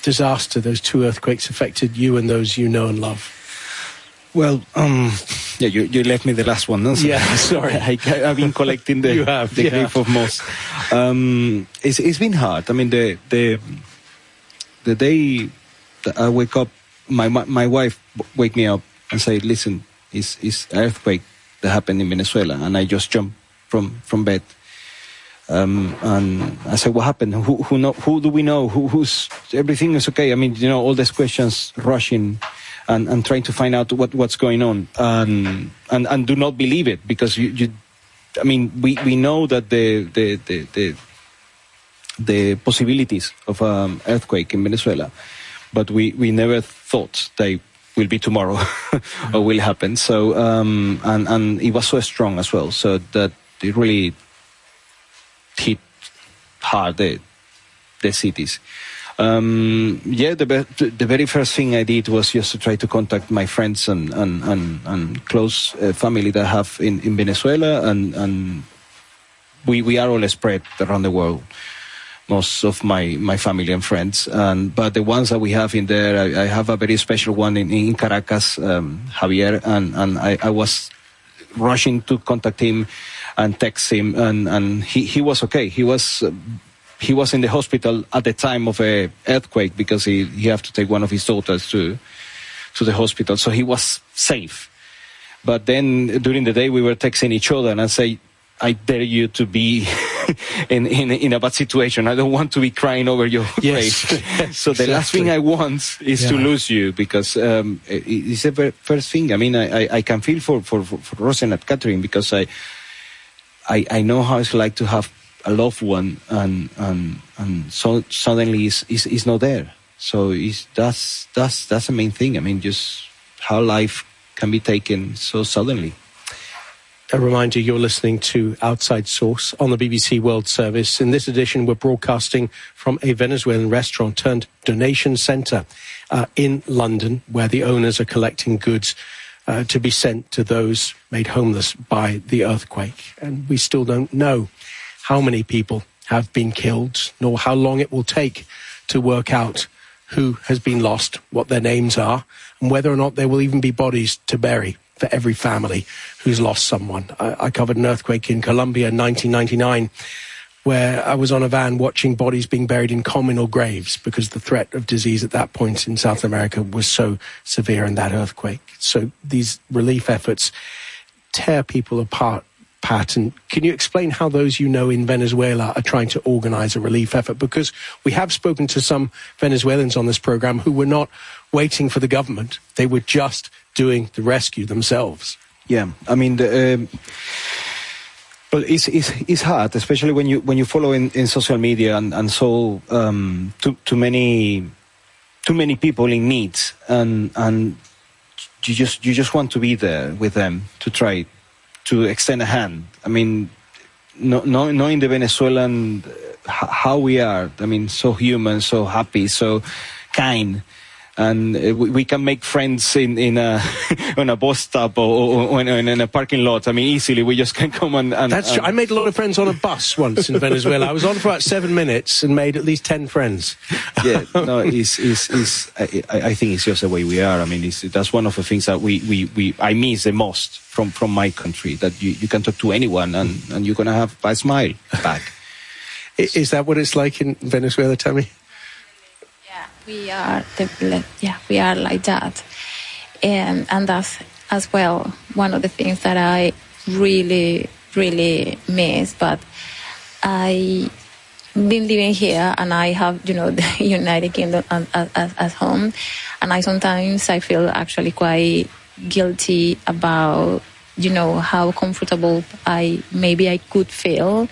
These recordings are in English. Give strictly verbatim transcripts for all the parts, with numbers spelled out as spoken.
disaster those two earthquakes affected you and those you know and love? Well, um, yeah, you, you left me the last one, no? So yeah, sorry. I, I've been collecting the, you have, the yeah. grief of most. Um, it's, it's been hard. I mean, the the the day that I wake up, my my wife wake me up and say, "Listen, it's it's an earthquake that happened in Venezuela," and I just jump from from bed. Um, and I said, "What happened? Who who know? Who do we know? Who who's everything is okay?" I mean, you know, all these questions rushing. And, and trying to find out what, what's going on, and, and and do not believe it, because you, you I mean, we, we know that the the, the the the possibilities of an earthquake in Venezuela, but we, we never thought they will be tomorrow or will happen. So um, and and it was so strong as well, so that it really hit hard the the cities. Um, yeah, the the very first thing I did was just to try to contact my friends and and and, and close uh, family that I have in, in Venezuela, and and we we are all spread around the world, most of my, my family and friends, and but the ones that we have in there, I, I have a very special one in, in Caracas, um, Javier, and and I, I was rushing to contact him and text him, and and he he was okay. He was. Uh, He was in the hospital at the time of a earthquake because he, he had to take one of his daughters to to the hospital, so he was safe. But then during the day we were texting each other, and I say, "I dare you to be in, in in a bad situation. I don't want to be crying over your yes. grave." So the exactly. last thing I want is yeah. to lose you, because um, it, it's the very first thing. I mean, I, I, I can feel for for for, for Rosen and Catherine, because I I I know how it's like to have a loved one, and and and so suddenly is is is not there. So it's, that's that's that's the main thing. I mean, just how life can be taken so suddenly. A reminder, you're listening to Outside Source on the B B C World Service. In this edition, we're broadcasting from a Venezuelan restaurant turned donation centre uh, in London, where the owners are collecting goods uh, to be sent to those made homeless by the earthquake. And we still don't know how many people have been killed, nor how long it will take to work out who has been lost, what their names are, and whether or not there will even be bodies to bury for every family who's lost someone. I, I covered an earthquake in Colombia in nineteen ninety-nine, where I was on a van watching bodies being buried in communal graves because the threat of disease at that point in South America was so severe in that earthquake. So these relief efforts tear people apart. Pat, and can you explain how those you know in Venezuela are trying to organize a relief effort? Because we have spoken to some Venezuelans on this program who were not waiting for the government. They were just doing the rescue themselves. Yeah, I mean, the, um, well, it's, it's it's hard, especially when you when you follow in, in social media and and so um, too too many too many people in need, and and you just you just want to be there with them to try to extend a hand. I mean, no, no, knowing the Venezuelan, how we are, I mean, so human, so happy, so kind. And we, we can make friends in, in a, on a bus stop or, or, or in, in a parking lot. I mean, easily, we just can come and... and That's true. I made a lot of friends on a bus once in Venezuela. I was on for about seven minutes and made at least ten friends. Yeah, no, it's, it's, it's, I, I think it's just the way we are. I mean, it's, that's one of the things that we, we, we I miss the most from, from my country, that you, you can talk to anyone and, and you're going to have a smile back. Is that what it's like in Venezuela, Tammy? We are, the, yeah, we are like that, and and that's as well one of the things that I really, really miss. But I been living here, and I have, you know, the United Kingdom as, as, as home, and I sometimes I feel actually quite guilty about, you know, how comfortable I maybe I could feel,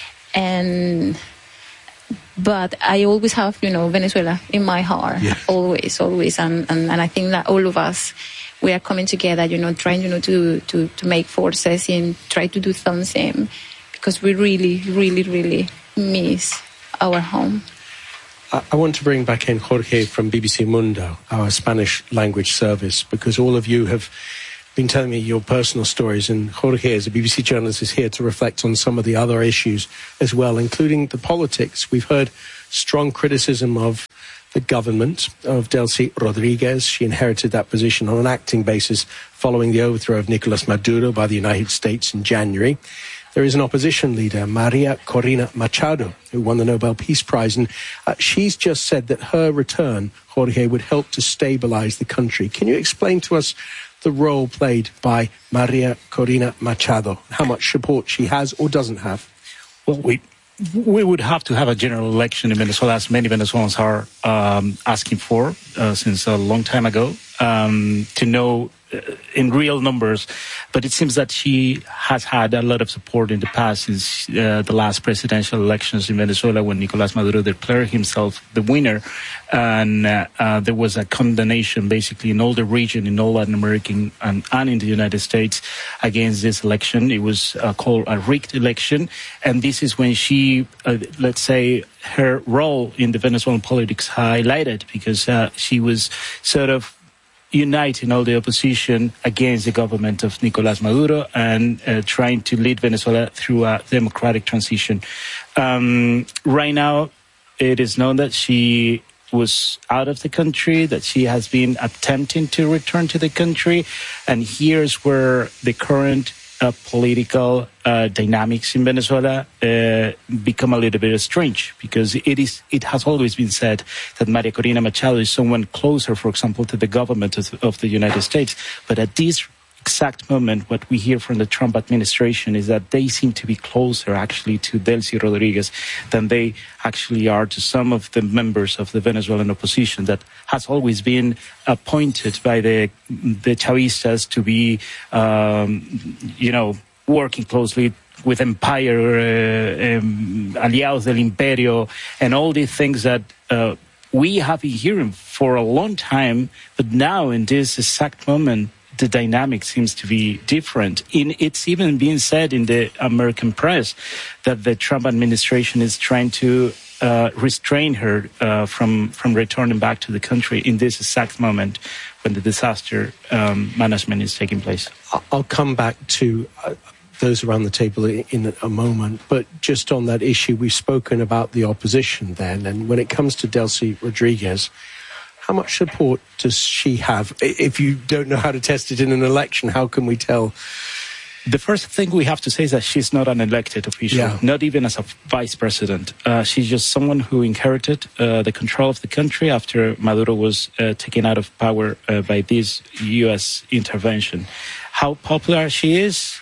and. But I always have, you know, Venezuela in my heart, yeah. always, always. And, and, and I think that all of us, we are coming together, you know, trying, you know, to, to, to make forces and try to do something, because we really, really, really miss our home. I, I want to bring back in Jorge from B B C Mundo, our Spanish language service, because all of you have been telling me your personal stories, and Jorge, as a B B C journalist, is here to reflect on some of the other issues as well, including the politics. We've heard strong criticism of the government of Delcy Rodriguez. She inherited that position on an acting basis following the overthrow of Nicolas Maduro by the United States in January. There is an opposition leader, Maria Corina Machado, who won the Nobel Peace Prize, and uh, she's just said that her return, Jorge, would help to stabilize the country. Can you explain to us the role played by Maria Corina Machado, how much support she has or doesn't have? Well, we we would have to have a general election in Venezuela, as many Venezuelans are um, asking for uh, since a long time ago, um, to know uh, in real numbers. But it seems that she has had a lot of support in the past since uh, the last presidential elections in Venezuela, when Nicolas Maduro declared himself the winner. And uh, uh, there was a condemnation basically in all the region, in all Latin American and, and in the United States against this election. It was uh, called a rigged election. And this is when she, uh, let's say, her role in the Venezuelan politics highlighted, because uh, she was sort of uniting all the opposition against the government of Nicolas Maduro and uh, trying to lead Venezuela through a democratic transition. Um, right now, it is known that she was out of the country, that she has been attempting to return to the country, and here's where the current uh, political uh, dynamics in Venezuela uh, become a little bit strange, because it is it has always been said that Maria Corina Machado is someone closer, for example, to the government of, of the United States. But at this exact moment, what we hear from the Trump administration is that they seem to be closer actually to Delcy Rodriguez than they actually are to some of the members of the Venezuelan opposition that has always been appointed by the the Chavistas to be, um, you know, working closely with Empire, uh, um, Aliados del Imperio, and all these things that uh, we have been hearing for a long time, but now in this exact moment, the dynamic seems to be different. In, it's even being said in the American press that the Trump administration is trying to uh, restrain her uh, from, from returning back to the country in this exact moment when the disaster um, management is taking place. I'll come back to uh, those around the table in a moment, but just on that issue, we've spoken about the opposition then, and when it comes to Delcy Rodriguez, how much support does she have? If you don't know how to test it in an election, how can we tell? The first thing we have to say is that she's not an elected official, yeah. Not even as a vice president. Uh, she's just someone who inherited uh, the control of the country after Maduro was uh, taken out of power uh, by this U S intervention. How popular she is,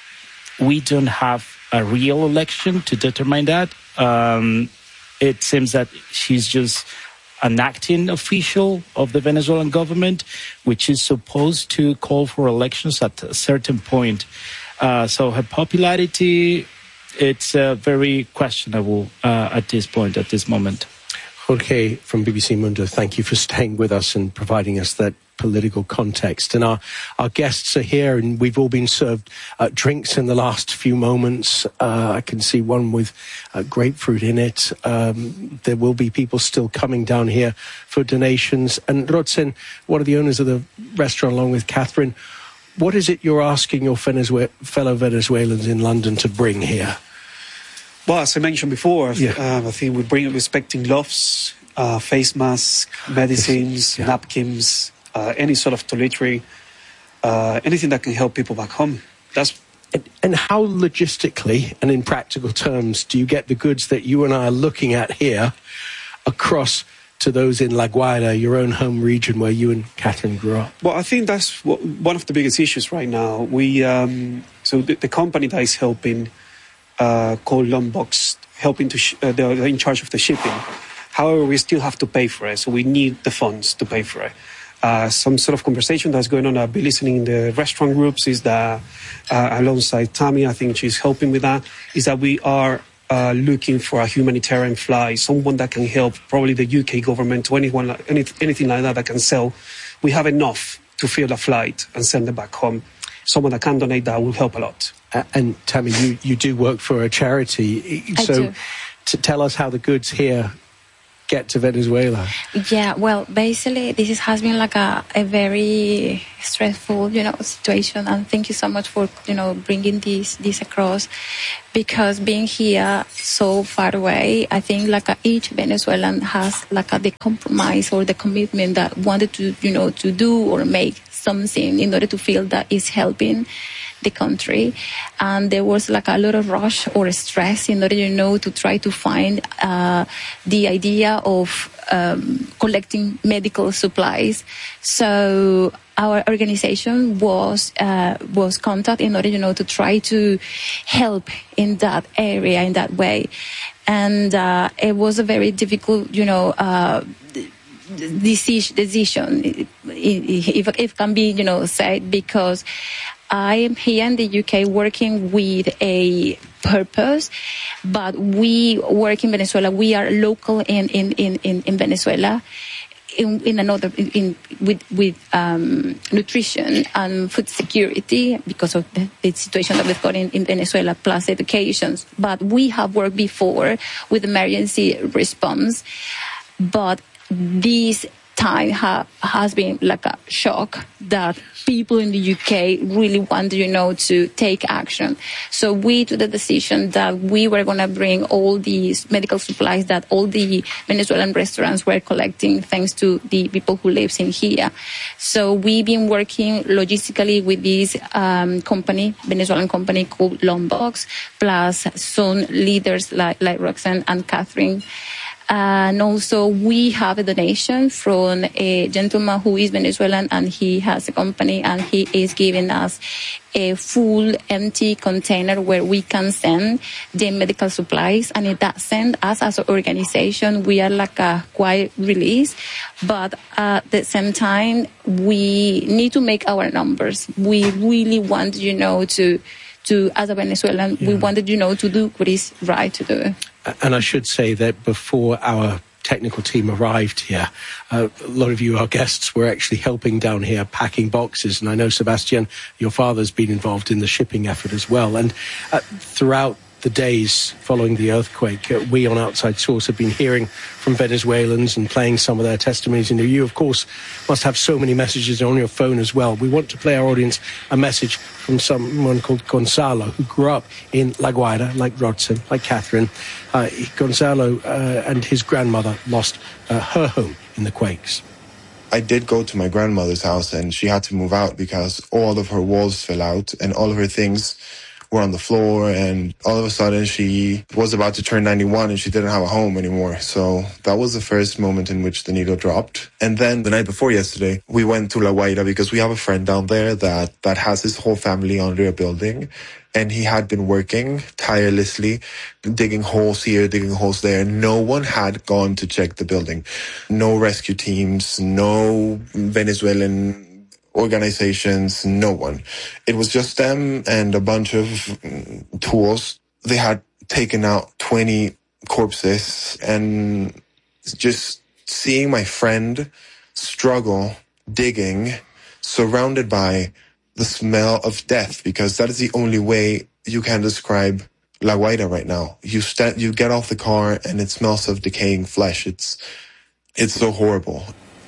we don't have a real election to determine that. Um, it seems that she's just an acting official of the Venezuelan government, which is supposed to call for elections at a certain point. Uh, so her popularity, it's uh, very questionable uh, at this point, at this moment. Jorge from B B C Mundo, thank you for staying with us and providing us that political context. And our, our guests are here, and we've all been served uh, drinks in the last few moments. Uh, I can see one with uh, grapefruit in it. Um, there will be people still coming down here for donations. And Rotzen, one of the owners of the restaurant, along with Catherine, what is it you're asking your Venezuela, fellow Venezuelans in London to bring here? Well, as I mentioned before, yeah. uh, I think we bring respecting gloves, uh, face masks, medicines, yeah. napkins, Uh, any sort of toiletry, uh, anything that can help people back home. That's and, and how logistically and in practical terms do you get the goods that you and I are looking at here across to those in La Guaira, your own home region where you and Catherine grew up? Well, I think that's what, one of the biggest issues right now. We um, so the, the company that is helping, uh, called Lombok, helping to sh- uh, they're in charge of the shipping. However, we still have to pay for it, so we need the funds to pay for it. Uh, some sort of conversation that's going on. I've been listening in the restaurant groups is that, uh, alongside Tammy, I think she's helping with that, is that we are uh, looking for a humanitarian flight, someone that can help, probably the U K government or anyone, any, anything like that that can sell. We have enough to fill a flight and send them back home. Someone that can donate that will help a lot. Uh, and Tammy, you, you do work for a charity. I so do. To tell us how the goods here get to Venezuela? Yeah, well, basically, this is, has been like a, a very stressful, you know, situation. And thank you so much for, you know, bringing this this across. Because being here so far away, I think like a, each Venezuelan has like a, the compromise or the commitment that wanted to, you know, to do or make something in order to feel that it's helping the country. And there was like a lot of rush or stress in order, you know, to try to find uh, the idea of um, collecting medical supplies. So our organization was uh, was contacted in order, you know, to try to help in that area, in that way. And uh, it was a very difficult, you know, uh, decision, decision if, if it can be, you know, said, because I am here in the U K working with a purpose, but we work in Venezuela. We are local in, in, in, in, in Venezuela. In, in another, in, in with with um, nutrition and food security because of the, the situation that we've got in, in Venezuela, plus education. But we have worked before with emergency response, but this time ha, has been like a shock that people in the U K really want, you know, to take action. So we took the decision that we were going to bring all these medical supplies that all the Venezuelan restaurants were collecting, thanks to the people who live in here. So we've been working logistically with this um, company, Venezuelan company called Lombbox, plus some leaders like, like Roxanne and Catherine. And also we have a donation from a gentleman who is Venezuelan, and he has a company, and he is giving us a full empty container where we can send the medical supplies. And in that sense, us as an organization, we are like a quiet release, but at the same time, we need to make our numbers. We really want, you know, to, to as a Venezuelan, yeah. we wanted, you know, to do what is right to do. And I should say that before our technical team arrived here, uh, a lot of you, our guests, were actually helping down here, packing boxes. And I know, Sebastian, your father's been involved in the shipping effort as well. And uh, throughout the days following the earthquake, uh, we on Outside Source have been hearing from Venezuelans and playing some of their testimonies. And you, of course, must have so many messages on your phone as well. We want to play our audience a message from someone called Gonzalo, who grew up in La Guaira, like Rodson, like Catherine. Uh, Gonzalo uh, and his grandmother lost uh, her home in the quakes. I did go to my grandmother's house, and she had to move out because all of her walls fell out and all of her things were on the floor, and all of a sudden she was about to turn ninety-one and she didn't have a home anymore. So that was the first moment in which the needle dropped. And then the night before yesterday, we went to La Guaira because we have a friend down there that, that has his whole family under a building. And he had been working tirelessly, digging holes here, digging holes there. No one had gone to check the building. No rescue teams, no Venezuelan organizations, no one. It was just them and a bunch of tools. They had taken out twenty corpses, and just seeing my friend struggle, digging, surrounded by the smell of death, because that is the only way you can describe La Guaira right now. You st- you get off the car and it smells of decaying flesh. It's, it's so horrible.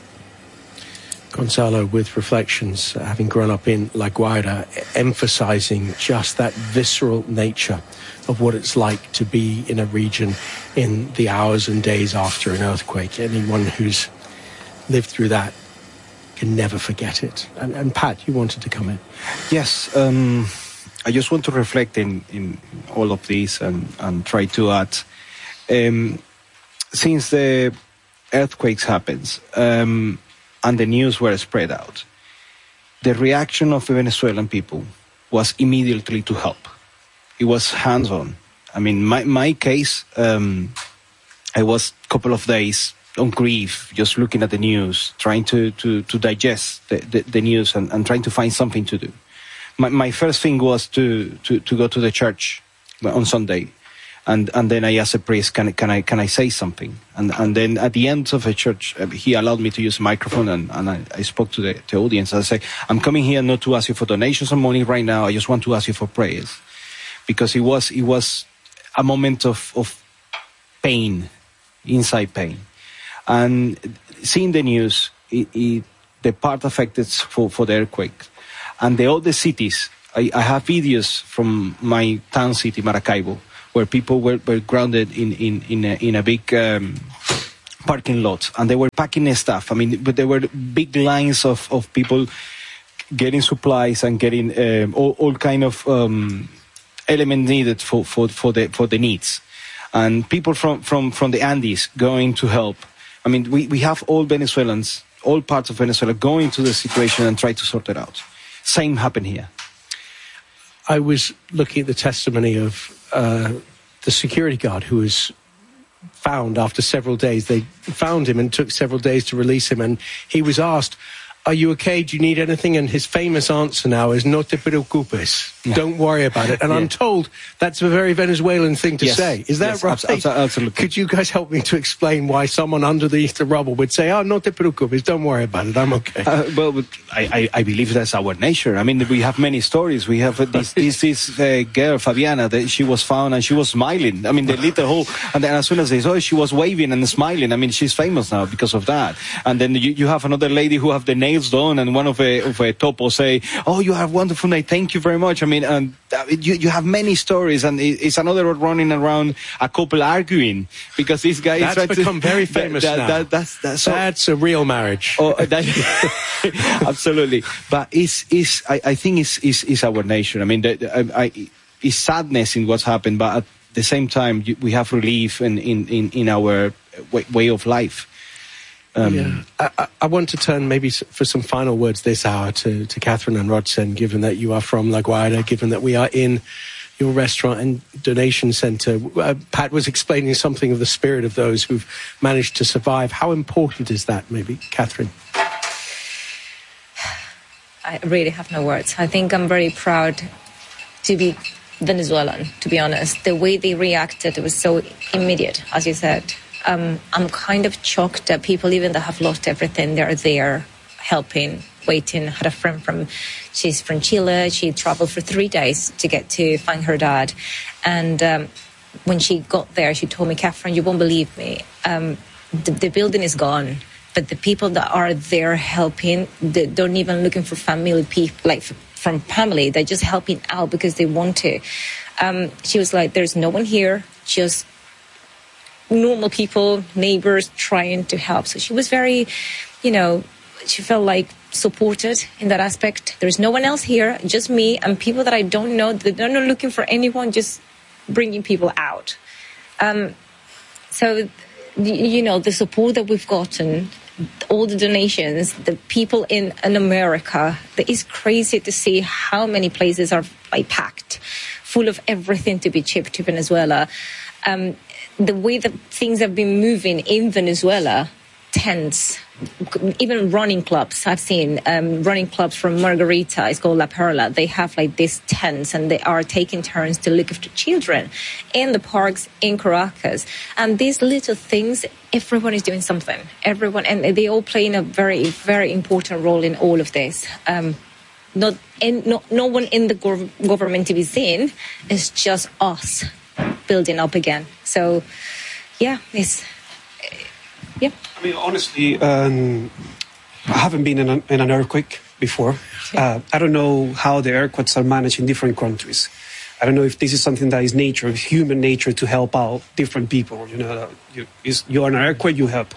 Gonzalo, with reflections, uh, having grown up in La Guaira, emphasizing just that visceral nature of what it's like to be in a region in the hours and days after an earthquake. Anyone who's lived through that can never forget it. And, and Pat, you wanted to come in. Yes, um, I just want to reflect in, in all of this and, and try to add. Um, since the earthquakes happens, um, and the news were spread out, the reaction of the Venezuelan people was immediately to help. It was hands-on. I mean, my my case, um, I was a couple of days on grief, just looking at the news, trying to, to, to digest the, the, the news and, and trying to find something to do. My, my first thing was to, to, to go to the church on Sunday. And and then I asked the priest, can, can I can I say something? And and then at the end of the church, uh, he allowed me to use a microphone, and, and I, I spoke to the, the audience. I said, I'm coming here not to ask you for donations or money right now. I just want to ask you for prayers. Because it was it was a moment of, of pain, inside pain. And seeing the news, it, it, the part affected for, for the earthquake, and the other cities, I, I have videos from my town city, Maracaibo, where people were, were grounded in, in, in, a, in a big um, parking lot, and they were packing their stuff. I mean, but there were big lines of, of people getting supplies and getting um, all, all kind of um, element needed for, for, for, the, for the needs. And people from, from, from the Andes going to help. I mean, we, we have all Venezuelans, all parts of Venezuela going to the situation and try to sort it out. Same happened here. I was looking at the testimony of uh, the security guard who was found after several days. They found him and took several days to release him. And he was asked, "Are you okay? Do you need anything?" And his famous answer now is, "No te preocupes." Yeah. Don't worry about it. And yeah. I'm told that's a very Venezuelan thing to yes. say. Is that yes, right? Abs- absolutely. Could you guys help me to explain why someone underneath the rubble would say, "Oh, no te preocupes, don't worry about it, I'm okay"? Uh, well, I, I, I believe that's our nature. I mean, we have many stories. We have uh, this this, this uh, girl, Fabiana, that she was found and she was smiling. I mean, the little hole. And then as soon as they saw her, she was waving and smiling. I mean, she's famous now because of that. And then you, you have another lady who have the nails done, and one of a, of a topo say, "Oh, you have wonderful night. Thank you very much." I mean, and uh, you, you have many stories, and it, it's another running around a couple arguing because this guy that's is trying become to, very famous that, now. That, that's, that's, so, that's a real marriage. Oh, that, absolutely. But it's, it's, I, I think it's, it's, it's our nature. I mean, the, the, I, I, it's sadness in what's happened, but at the same time, we have relief in, in, in, in our way, way of life. Um, yeah. I, I want to turn maybe for some final words this hour to, to Catherine and Rodsen, given that you are from La Guaira, given that we are in your restaurant and donation centre. Uh, Pat was explaining something of the spirit of those who've managed to survive. How important is that, maybe, Catherine? I really have no words. I think I'm very proud to be Venezuelan, to be honest. The way they reacted was so immediate, as you said. Um, I'm kind of shocked that people, even that have lost everything, they're there helping, waiting. I had a friend from, she's from Chile. She traveled for three days to get to find her dad. And um, when she got there, she told me, "Catherine, you won't believe me. Um, the, the building is gone, but the people that are there helping, they don't even looking for family people, like from family. They're just helping out because they want to." Um, she was like, "There's no one here, just normal people, neighbors trying to help." So she was very, you know, she felt like supported in that aspect. There's no one else here, just me and people that I don't know. They're not looking for anyone, just bringing people out. Um, so, you know, the support that we've gotten, all the donations, the people in, in America, it's crazy to see how many places are like packed, full of everything to be shipped to Venezuela. Um, the way that things have been moving in Venezuela, tents, even running clubs. I've seen um, running clubs from Margarita. It's called La Perla. They have like these tents, and they are taking turns to look after children in the parks in Caracas. And these little things, everyone is doing something. Everyone, and they all playing a very, very important role in all of this. Um, not, in, no, no one in the gov- government to be seen. It's just us building up again. So, yeah, it's yeah. I mean, honestly, um, I haven't been in, a, in an earthquake before. Uh, I don't know how the earthquakes are managed in different countries. I don't know if this is something that is nature, human nature, to help out different people. You know, you, you're in an earthquake, you help.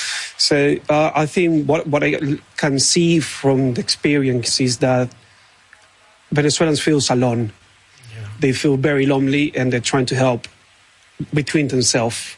So uh, I think what what I can see from the experience is that Venezuelans feel alone. Yeah. They feel very lonely, and they're trying to help between themselves.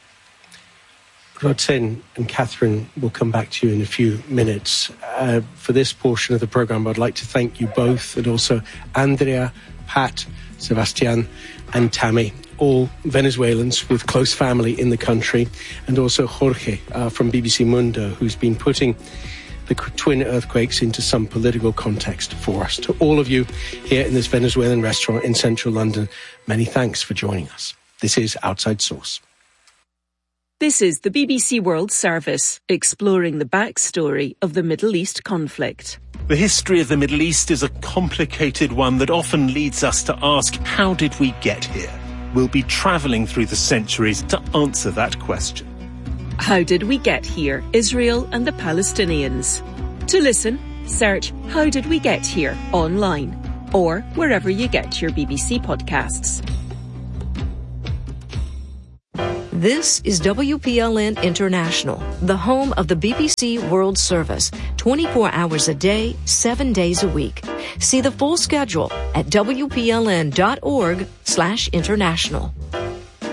Rodsen and Catherine will come back to you in a few minutes. Uh, for this portion of the programme, I'd like to thank you both, and also Andrea, Pat, Sebastian and Tammy, all Venezuelans with close family in the country, and also Jorge uh, from B B C Mundo, who's been putting the twin earthquakes into some political context for us. To all of you here in this Venezuelan restaurant in central London, many thanks for joining us. This is Outside Source. This is the B B C World Service, exploring the backstory of the Middle East conflict. The history of the Middle East is a complicated one that often leads us to ask, how did we get here? We'll be travelling through the centuries to answer that question. How Did We Get Here? Israel and the Palestinians. To listen, search How Did We Get Here online or wherever you get your B B C podcasts. This is W P L N International, the home of the B B C World Service, twenty-four hours a day, seven days a week. See the full schedule at W P L N dot org slash international.